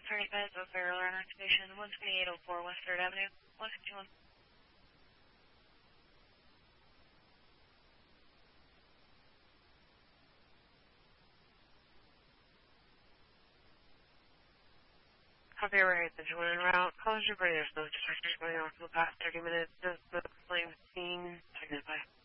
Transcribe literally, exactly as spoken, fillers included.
Attorney Beds of Federal Runner Station, one twenty-eight oh four West third Avenue, one fifty-one. Copy right, the join route. College of There's no distractions going on for the past thirty minutes. Does the flame seen? Signify.